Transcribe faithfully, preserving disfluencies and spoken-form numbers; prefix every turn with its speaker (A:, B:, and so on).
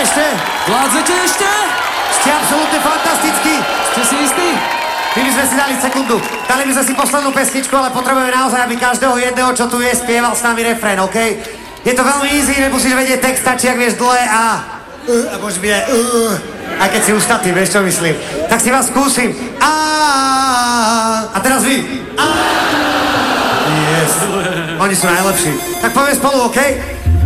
A: ešte?
B: Vládzete ešte?
A: Ste absolútne fantastickí.
B: Ste si istí?
A: My by sme si dali sekundu. Dali by sme si poslednú pesničku, ale potrebujeme naozaj, aby každého jedného, čo tu je, spieval s nami refrén, OK? Je to veľmi easy, nemusíš vedieť text, stačí, ak vieš dlhé A. Uh, a môžeš byť aj uh, aj keď si ustatý, vieš, čo myslím. Tak si vás skúsim. A. A teraz vy. A. Yes. Oni sú najlepší. Tak poďme spolu, OK?